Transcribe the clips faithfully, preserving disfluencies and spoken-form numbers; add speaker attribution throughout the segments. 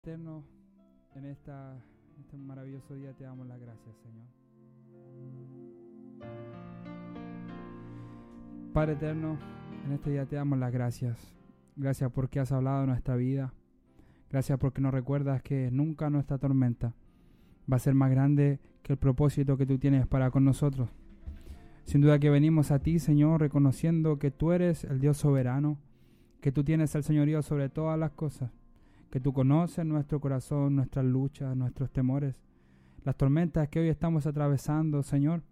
Speaker 1: Eterno, en esta, este maravilloso día te damos las gracias, Señor. Padre eterno, en este día te damos las gracias. Gracias porque has hablado de nuestra vida. Gracias porque nos recuerdas que nunca nuestra tormenta va a ser más grande que el propósito que tú tienes para con nosotros. Sin duda que venimos a ti, Señor, reconociendo que tú eres el Dios soberano, que tú tienes el señorío sobre todas las cosas, que tú conoces nuestro corazón, nuestras luchas, nuestros temores, las tormentas que hoy estamos atravesando, Señor.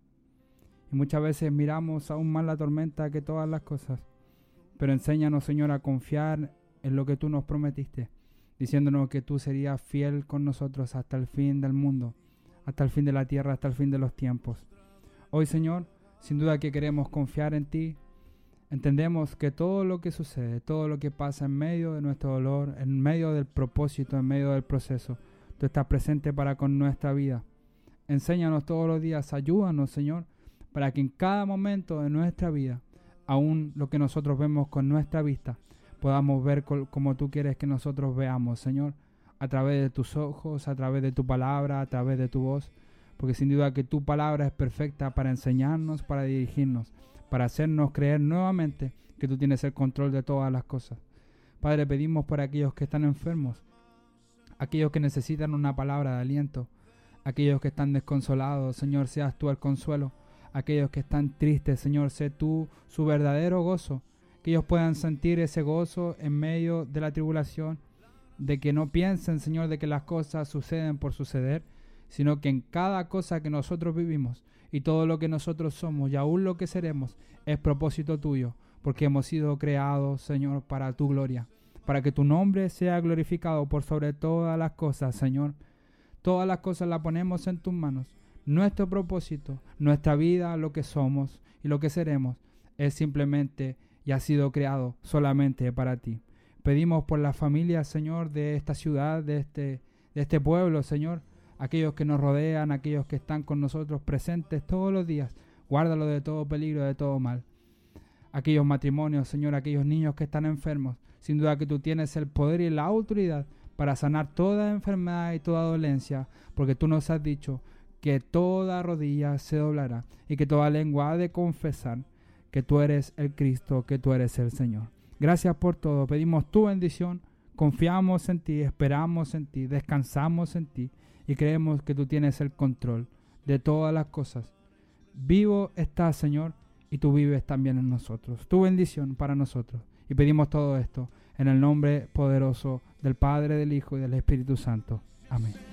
Speaker 1: Y muchas veces miramos aún más la tormenta que todas las cosas. Pero enséñanos, Señor, a confiar en lo que tú nos prometiste, diciéndonos que tú serías fiel con nosotros hasta el fin del mundo, hasta el fin de la tierra, hasta el fin de los tiempos. Hoy, Señor, sin duda que queremos confiar en ti. Entendemos que todo lo que sucede, todo lo que pasa en medio de nuestro dolor, en medio del propósito, en medio del proceso, tú estás presente para con nuestra vida. Enséñanos todos los días, ayúdanos, Señor, para que en cada momento de nuestra vida, aún lo que nosotros vemos con nuestra vista, podamos ver como tú quieres que nosotros veamos, Señor, a través de tus ojos, a través de tu palabra, a través de tu voz, porque sin duda que tu palabra es perfecta para enseñarnos, para dirigirnos, para hacernos creer nuevamente que tú tienes el control de todas las cosas. Padre, pedimos por aquellos que están enfermos, aquellos que necesitan una palabra de aliento, aquellos que están desconsolados, Señor, seas tú el consuelo, aquellos que están tristes, Señor, sé tú su verdadero gozo, que ellos puedan sentir ese gozo en medio de la tribulación, de que no piensen, Señor, de que las cosas suceden por suceder, sino que en cada cosa que nosotros vivimos y todo lo que nosotros somos y aún lo que seremos es propósito tuyo, porque hemos sido creados, Señor, para tu gloria, para que tu nombre sea glorificado por sobre todas las cosas, Señor. Todas las cosas las ponemos en tus manos. Nuestro propósito, nuestra vida, lo que somos y lo que seremos es simplemente y ha sido creado solamente para ti. Pedimos por las familias, Señor, de esta ciudad, de este, de este pueblo, Señor, aquellos que nos rodean, aquellos que están con nosotros presentes todos los días, guárdalo de todo peligro, de todo mal. Aquellos matrimonios, Señor, aquellos niños que están enfermos, sin duda que tú tienes el poder y la autoridad para sanar toda enfermedad y toda dolencia, porque tú nos has dicho que toda rodilla se doblará y que toda lengua ha de confesar que tú eres el Cristo, que tú eres el Señor. Gracias por todo, pedimos tu bendición, confiamos en ti, esperamos en ti, descansamos en ti, y creemos que tú tienes el control de todas las cosas. Vivo estás, Señor, y tú vives también en nosotros. Tu bendición para nosotros. Y pedimos todo esto en el nombre poderoso del Padre, del Hijo y del Espíritu Santo. Amén.